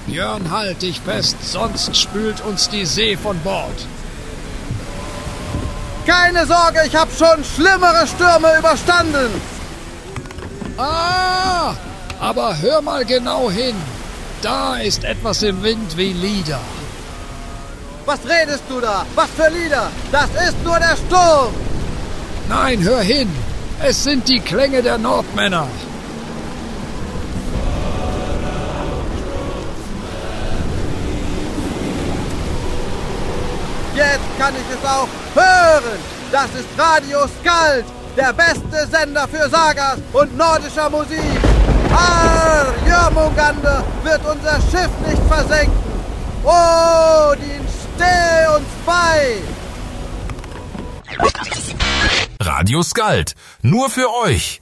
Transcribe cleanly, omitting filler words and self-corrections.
Jörn, halt dich fest, sonst spült uns die See von Bord. Keine Sorge, ich habe schon schlimmere Stürme überstanden. Ah, aber hör mal genau hin. Da ist etwas im Wind wie Lieder. Was redest du da? Was für Lieder? Das ist nur der Sturm. Nein, hör hin. Es sind die Klänge der Nordmänner. Jetzt kann ich es auch hören. Das ist Radio Skald, der beste Sender für Sagas und nordischer Musik. Jörmungandr wird unser Schiff nicht versenken. Odin, steh uns bei. Radio Skald, nur für euch.